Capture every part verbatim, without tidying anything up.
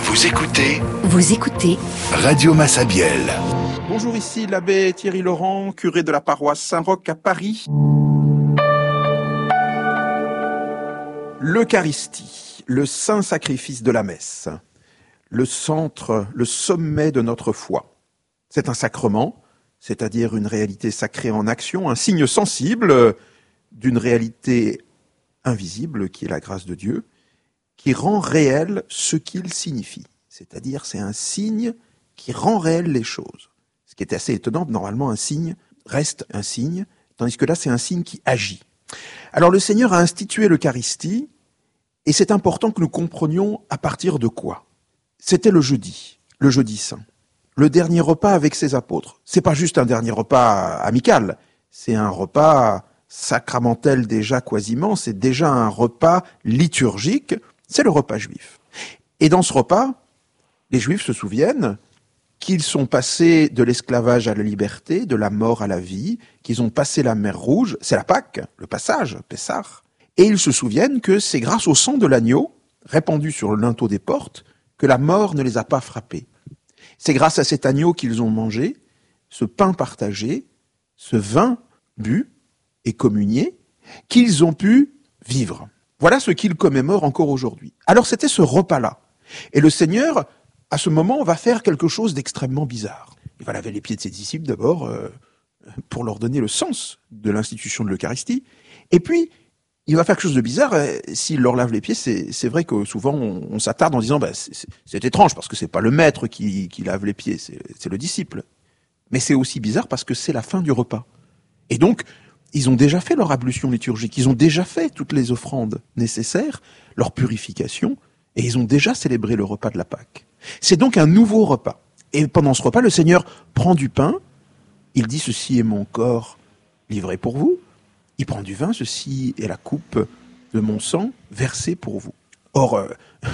Vous écoutez Vous écoutez Radio Massabielle. Bonjour, ici l'abbé Thierry Laurent, curé de la paroisse Saint-Roch à Paris. L'Eucharistie, le saint sacrifice de la messe, le centre, le sommet de notre foi. C'est un sacrement, c'est-à-dire une réalité sacrée en action, un signe sensible d'une réalité invisible qui est la grâce de Dieu, qui rend réel ce qu'il signifie. C'est-à-dire, c'est un signe qui rend réel les choses. Ce qui est assez étonnant, normalement, un signe reste un signe, tandis que là, c'est un signe qui agit. Alors, le Seigneur a institué l'Eucharistie, et c'est important que nous comprenions à partir de quoi. C'était le jeudi, le jeudi saint, le dernier repas avec ses apôtres. C'est pas juste un dernier repas amical, c'est un repas sacramentel déjà quasiment, c'est déjà un repas liturgique, c'est le repas juif. Et dans ce repas, les Juifs se souviennent qu'ils sont passés de l'esclavage à la liberté, de la mort à la vie, qu'ils ont passé la mer Rouge, c'est la Pâque, le passage, Pessah, et ils se souviennent que c'est grâce au sang de l'agneau, répandu sur le linteau des portes, que la mort ne les a pas frappés. C'est grâce à cet agneau qu'ils ont mangé, ce pain partagé, ce vin bu et communié, qu'ils ont pu vivre. Voilà ce qu'ils commémorent encore aujourd'hui. Alors c'était ce repas-là. Et le Seigneur, à ce moment, va faire quelque chose d'extrêmement bizarre. Il va laver les pieds de ses disciples d'abord, euh, pour leur donner le sens de l'institution de l'Eucharistie. Et puis, il va faire quelque chose de bizarre. Euh, s'il leur lave les pieds, c'est, c'est vrai que souvent on, on s'attarde en disant bah, c'est, c'est, c'est étrange parce que c'est pas le maître qui, qui lave les pieds, c'est, c'est le disciple. Mais c'est aussi bizarre parce que c'est la fin du repas. Et donc, ils ont déjà fait leur ablution liturgique, ils ont déjà fait toutes les offrandes nécessaires, leur purification, et ils ont déjà célébré le repas de la Pâque. C'est donc un nouveau repas. Et pendant ce repas, le Seigneur prend du pain, il dit « Ceci est mon corps livré pour vous ». Il prend du vin, « Ceci est la coupe de mon sang versée pour vous ». Or, euh,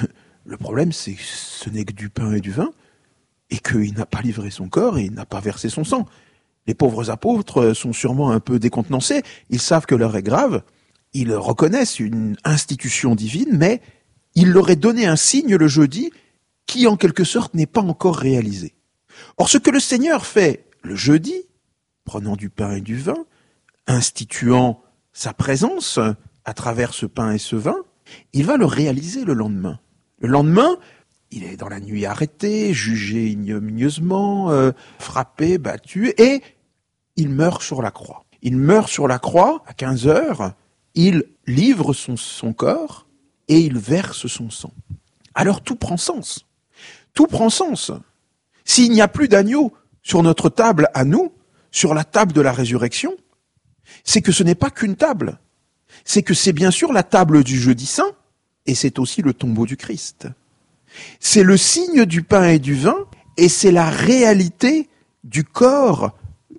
le problème, c'est que ce n'est que du pain et du vin, et qu'il n'a pas livré son corps et il n'a pas versé son sang. Les pauvres apôtres sont sûrement un peu décontenancés, ils savent que l'heure est grave, ils reconnaissent une institution divine, mais il leur est donné un signe le jeudi qui, en quelque sorte, n'est pas encore réalisé. Or, ce que le Seigneur fait le jeudi, prenant du pain et du vin, instituant sa présence à travers ce pain et ce vin, il va le réaliser le lendemain. Le lendemain, il est dans la nuit arrêté, jugé ignominieusement, euh, frappé, battu, et il meurt sur la croix. Il meurt sur la croix à quinze heures, il livre son, son corps et il verse son sang. Alors tout prend sens. Tout prend sens. S'il n'y a plus d'agneau sur notre table à nous, sur la table de la résurrection, c'est que ce n'est pas qu'une table. C'est que c'est bien sûr la table du jeudi saint et c'est aussi le tombeau du Christ. C'est le signe du pain et du vin et c'est la réalité du corps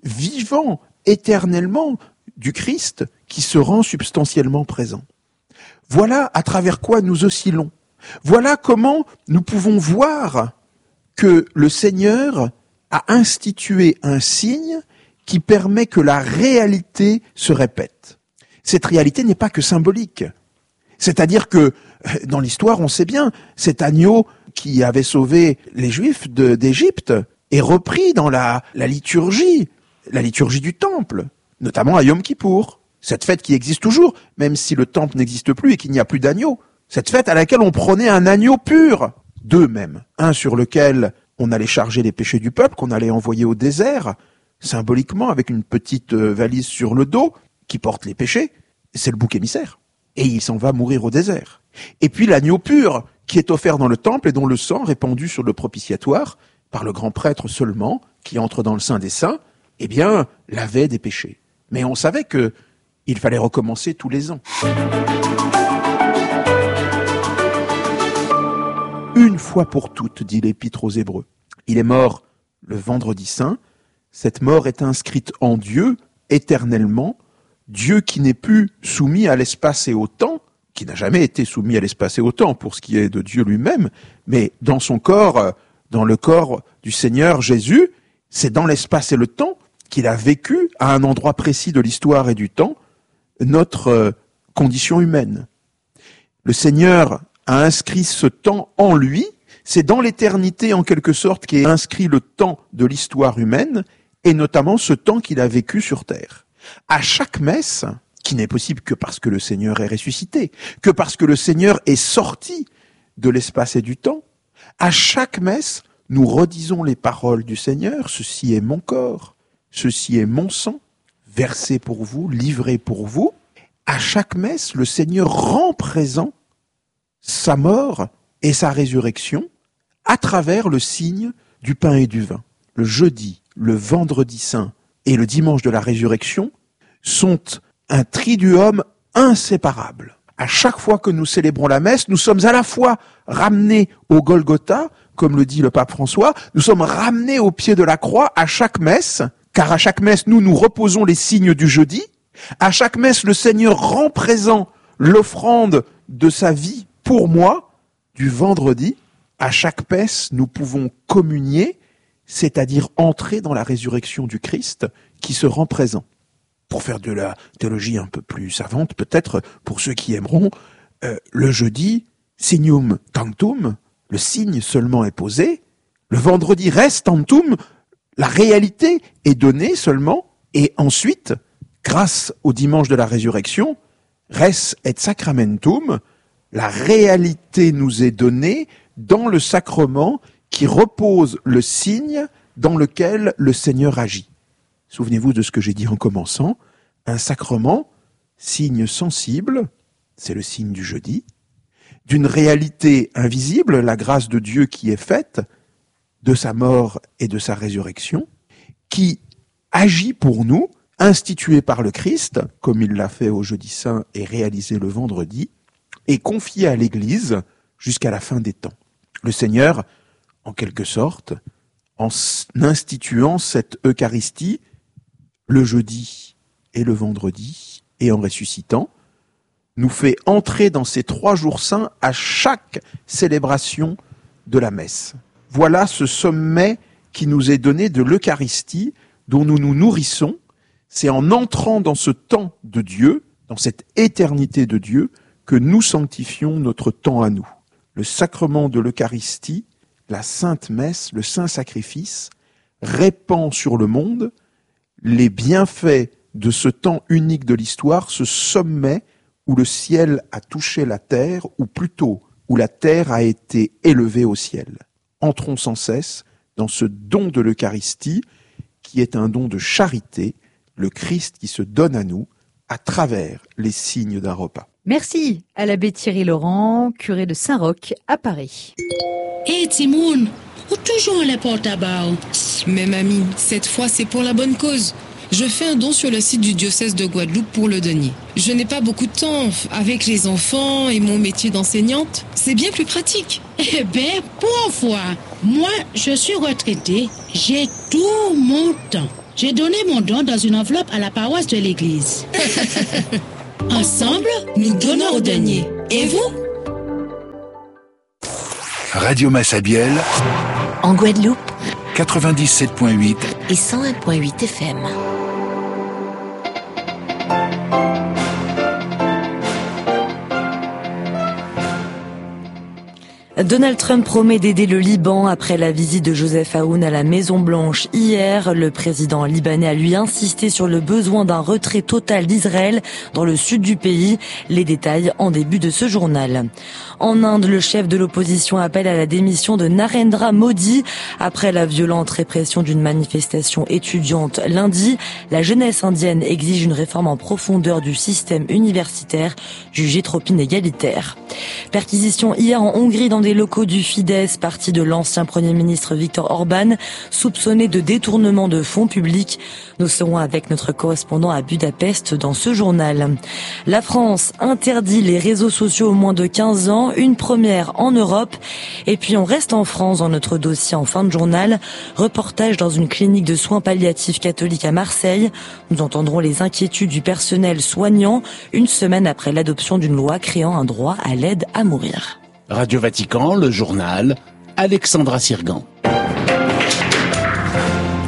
vivant éternellement du Christ qui se rend substantiellement présent. Voilà à travers quoi nous oscillons. Voilà comment nous pouvons voir que le Seigneur a institué un signe qui permet que la réalité se répète. Cette réalité n'est pas que symbolique. C'est-à-dire que, dans l'histoire, on sait bien, cet agneau qui avait sauvé les Juifs de, d'Égypte est repris dans la, la liturgie, la liturgie du temple, notamment à Yom Kippour. Cette fête qui existe toujours, même si le temple n'existe plus et qu'il n'y a plus d'agneau. Cette fête à laquelle on prenait un agneau pur, deux même. Un sur lequel on allait charger les péchés du peuple, qu'on allait envoyer au désert, symboliquement avec une petite valise sur le dos qui porte les péchés. C'est le bouc émissaire. Et il s'en va mourir au désert. Et puis l'agneau pur, qui est offert dans le temple et dont le sang, répandu sur le propitiatoire, par le grand prêtre seulement, qui entre dans le Saint des Saints, eh bien, lavait des péchés. Mais on savait que il fallait recommencer tous les ans. Une fois pour toutes, dit l'Épître aux Hébreux. Il est mort le vendredi saint. Cette mort est inscrite en Dieu, éternellement. Dieu qui n'est plus soumis à l'espace et au temps, qui n'a jamais été soumis à l'espace et au temps pour ce qui est de Dieu lui-même, mais dans son corps, dans le corps du Seigneur Jésus, c'est dans l'espace et le temps qu'il a vécu à un endroit précis de l'histoire et du temps notre condition humaine. Le Seigneur a inscrit ce temps en lui, C'est dans l'éternité, en quelque sorte, qu'est inscrit le temps de l'histoire humaine, et notamment ce temps qu'il a vécu sur terre. À chaque messe, qui n'est possible que parce que le Seigneur est ressuscité, que parce que le Seigneur est sorti de l'espace et du temps, à chaque messe, nous redisons les paroles du Seigneur, ceci est mon corps, ceci est mon sang, versé pour vous, livré pour vous. À chaque messe, le Seigneur rend présent sa mort et sa résurrection à travers le signe du pain et du vin. Le jeudi, le vendredi saint et le dimanche de la résurrection sont un triduum inséparable. À chaque fois que nous célébrons la messe, nous sommes à la fois ramenés au Golgotha, comme le dit le pape François, nous sommes ramenés au pied de la croix à chaque messe, car à chaque messe, nous nous reposons les signes du jeudi. À chaque messe, le Seigneur rend présent l'offrande de sa vie pour moi du vendredi. À chaque messe, nous pouvons communier, c'est-à-dire entrer dans la résurrection du Christ qui se rend présent. Pour faire de la théologie un peu plus savante, peut-être pour ceux qui aimeront, euh, le jeudi, signum tantum, le signe seulement est posé. Le vendredi, res tantum, la réalité est donnée seulement. Et ensuite, grâce au dimanche de la résurrection, res et sacramentum, la réalité nous est donnée dans le sacrement qui repose le signe dans lequel le Seigneur agit. Souvenez-vous de ce que j'ai dit en commençant. Un sacrement, signe sensible, c'est le signe du jeudi, d'une réalité invisible, la grâce de Dieu qui est faite, de sa mort et de sa résurrection, qui agit pour nous, institué par le Christ, comme il l'a fait au jeudi saint et réalisé le vendredi, et confié à l'Église jusqu'à la fin des temps. Le Seigneur, en quelque sorte, en instituant cette Eucharistie, le jeudi et le vendredi, et en ressuscitant, nous fait entrer dans ces trois jours saints à chaque célébration de la messe. Voilà ce sommet qui nous est donné de l'Eucharistie, dont nous nous nourrissons. C'est en entrant dans ce temps de Dieu, dans cette éternité de Dieu, que nous sanctifions notre temps à nous. Le sacrement de l'Eucharistie, la Sainte Messe, le Saint Sacrifice, répand sur le monde les bienfaits de ce temps unique de l'histoire, ce sommet où le ciel a touché la terre, ou plutôt où la terre a été élevée au ciel. Entrons sans cesse dans ce don de l'Eucharistie, qui est un don de charité, le Christ qui se donne à nous à travers les signes d'un repas. Merci à l'abbé Thierry Laurent, curé de Saint-Roch à Paris. Hé hey, Timoun, où toujours les porte-à-bas? Mais mamie, cette fois c'est pour la bonne cause. Je fais un don sur le site du diocèse de Guadeloupe pour le denier. Je n'ai pas beaucoup de temps. Avec les enfants et mon métier d'enseignante, c'est bien plus pratique. Eh bien, pour fois, moi, je suis retraitée. J'ai tout mon temps. J'ai donné mon don dans une enveloppe à la paroisse de l'église. Ensemble, nous donnons au denier. Et vous? Radio Massabielle, en Guadeloupe, quatre-vingt-dix-sept point huit et cent un point huit F M. Donald Trump promet d'aider le Liban après la visite de Joseph Aoun à la Maison-Blanche hier. Le président libanais a lui insisté sur le besoin d'un retrait total d'Israël dans le sud du pays. Les détails en début de ce journal. En Inde, le chef de l'opposition appelle à la démission de Narendra Modi après la violente répression d'une manifestation étudiante lundi. La jeunesse indienne exige une réforme en profondeur du système universitaire jugé trop inégalitaire. Perquisition hier en Hongrie dans des locaux du Fidesz, parti de l'ancien Premier ministre Viktor Orban, soupçonné de détournement de fonds publics. Nous serons avec notre correspondant à Budapest dans ce journal. La France interdit les réseaux sociaux aux moins de quinze ans, une première en Europe. Et puis on reste en France dans notre dossier en fin de journal. Reportage dans une clinique de soins palliatifs catholiques à Marseille. Nous entendrons les inquiétudes du personnel soignant une semaine après l'adoption d'une loi créant un droit à l'aide à mourir. Radio Vatican, le journal, Alexandra Sirgan.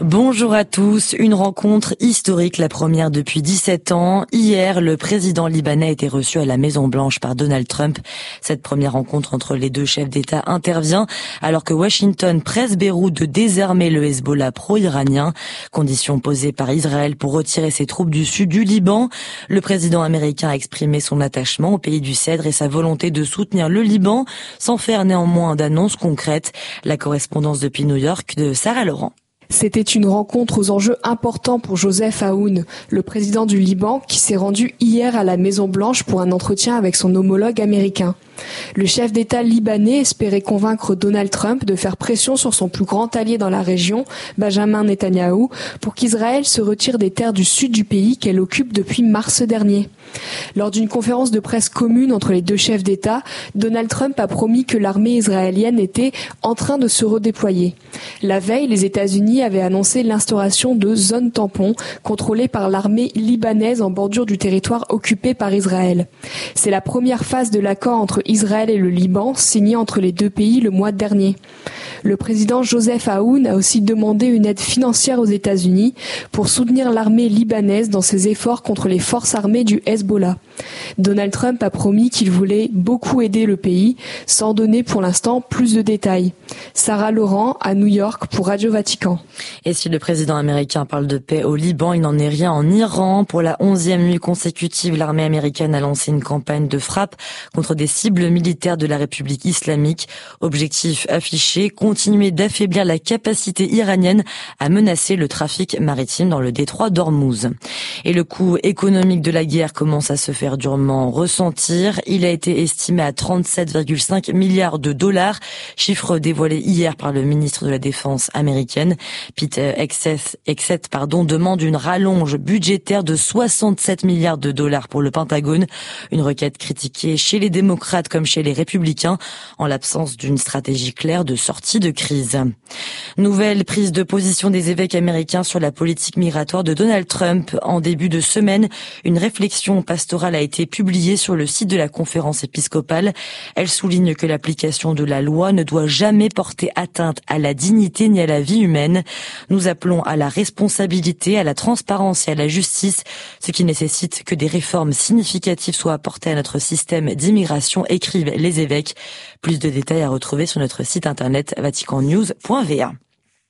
Bonjour à tous. Une rencontre historique, la première depuis dix-sept ans. Hier, le président libanais a été reçu à la Maison-Blanche par Donald Trump. Cette première rencontre entre les deux chefs d'État intervient alors que Washington presse Beyrouth de désarmer le Hezbollah pro-iranien. Condition posée par Israël pour retirer ses troupes du sud du Liban. Le président américain a exprimé son attachement au pays du Cèdre et sa volonté de soutenir le Liban, sans faire néanmoins d'annonces concrètes. La correspondance depuis New York de Sarah Laurent. C'était une rencontre aux enjeux importants pour Joseph Aoun, le président du Liban, qui s'est rendu hier à la Maison-Blanche pour un entretien avec son homologue américain. Le chef d'État libanais espérait convaincre Donald Trump de faire pression sur son plus grand allié dans la région, Benjamin Netanyahou, pour qu'Israël se retire des terres du sud du pays qu'elle occupe depuis mars dernier. Lors d'une conférence de presse commune entre les deux chefs d'État, Donald Trump a promis que l'armée israélienne était en train de se redéployer. La veille, les États-Unis avaient annoncé l'instauration de zones tampons contrôlées par l'armée libanaise en bordure du territoire occupé par Israël. C'est la première phase de l'accord entre Israël et le Liban, signé entre les deux pays le mois dernier. Le président Joseph Aoun a aussi demandé une aide financière aux États-Unis pour soutenir l'armée libanaise dans ses efforts contre les forces armées du Hezbollah. Donald Trump a promis qu'il voulait beaucoup aider le pays, sans donner pour l'instant plus de détails. Sarah Laurent à New York pour Radio Vatican. Et si le président américain parle de paix au Liban, il n'en est rien en Iran. Pour la onzième nuit consécutive, l'armée américaine a lancé une campagne de frappe contre des cibles militaires de la République islamique. Objectif affiché, continuer d'affaiblir la capacité iranienne à menacer le trafic maritime dans le détroit d'Ormuz. Et le coût économique de la guerre commence à se faire durement ressentir. Il a été estimé à trente-sept virgule cinq milliards de dollars, chiffre dévoilé hier par le ministre de la Défense américaine. Pete Hegseth pardon, demande une rallonge budgétaire de soixante-sept milliards de dollars pour le Pentagone, une requête critiquée chez les démocrates comme chez les républicains en l'absence d'une stratégie claire de sortie de crise. Nouvelle prise de position des évêques américains sur la politique migratoire de Donald Trump. En début de semaine, une réflexion pastorale a été publiée sur le site de la conférence épiscopale. Elle souligne que l'application de la loi ne doit jamais porter atteinte à la dignité ni à la vie humaine. Nous appelons à la responsabilité, à la transparence et à la justice, ce qui nécessite que des réformes significatives soient apportées à notre système d'immigration, écrivent les évêques. Plus de détails à retrouver sur notre site internet vatican news point v a.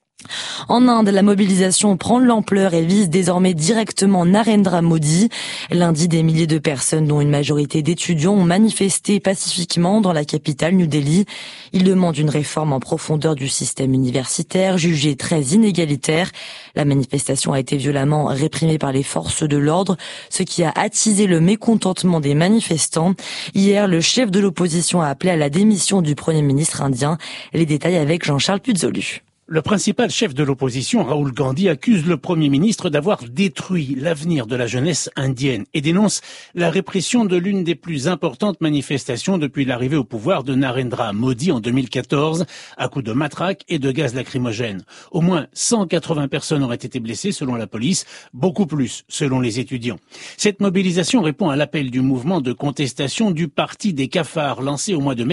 En Inde, la mobilisation prend de l'ampleur et vise désormais directement Narendra Modi. Lundi, des milliers de personnes, dont une majorité d'étudiants, ont manifesté pacifiquement dans la capitale, New Delhi. Ils demandent une réforme en profondeur du système universitaire, jugé très inégalitaire. La manifestation a été violemment réprimée par les forces de l'ordre, ce qui a attisé le mécontentement des manifestants. Hier, le chef de l'opposition a appelé à la démission du Premier ministre indien. Les détails avec Jean-Charles Puzolu. Le principal chef de l'opposition, Rahul Gandhi, accuse le Premier ministre d'avoir détruit l'avenir de la jeunesse indienne et dénonce la répression de l'une des plus importantes manifestations depuis l'arrivée au pouvoir de Narendra Modi en deux mille quatorze, à coups de matraque et de gaz lacrymogène. Au moins cent quatre-vingts personnes auraient été blessées selon la police, beaucoup plus selon les étudiants. Cette mobilisation répond à l'appel du mouvement de contestation du Parti des cafards lancé au mois de mai